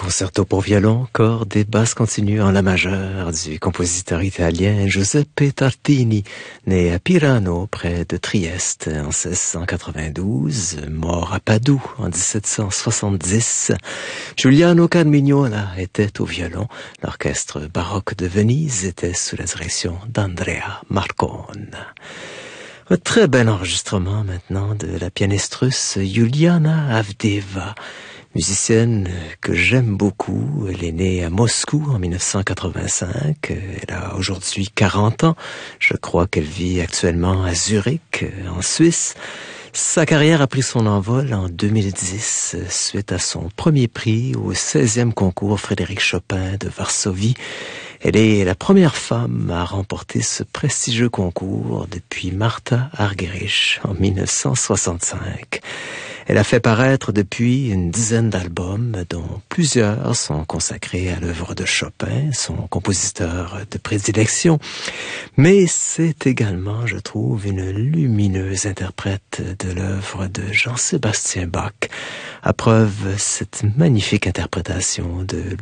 concerto pour violon, cordes et basse continue en la majeure du compositeur italien Giuseppe Tartini, né à Pirano, près de Trieste, en 1692, mort à Padoue en 1770. Giuliano Carmignola était au violon. L'orchestre baroque de Venise était sous la direction d'Andrea Marcone. Un très bel enregistrement maintenant de la pianiste russe Yuliana Avdeeva, musicienne que j'aime beaucoup. Elle est née à Moscou en 1985. Elle a aujourd'hui 40 ans. Je crois qu'elle vit actuellement à Zurich, en Suisse. Sa carrière a pris son envol en 2010 suite à son premier prix au 16e concours Frédéric Chopin de Varsovie. Elle est la première femme à remporter ce prestigieux concours depuis Martha Argerich en 1965. Elle a fait paraître depuis une dizaine d'albums, dont plusieurs sont consacrés à l'œuvre de Chopin, son compositeur de prédilection. Mais c'est également, je trouve, une lumineuse interprète de l'œuvre de Jean-Sébastien Bach. À preuve, cette magnifique interprétation de